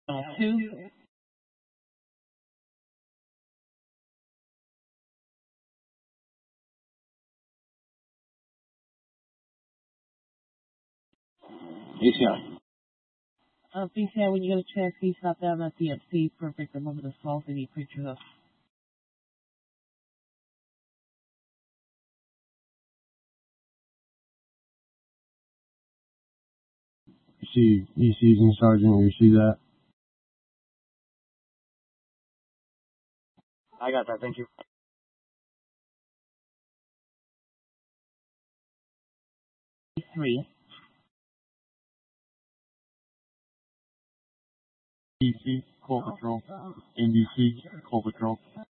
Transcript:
Two. ACI. PCI, when you go to check, please stop down at DMC for a victim of assault and any pictures of. You see using Sergeant, you see that? I got that, thank you. Three. DC, Call Patrol. NBC, Call Patrol.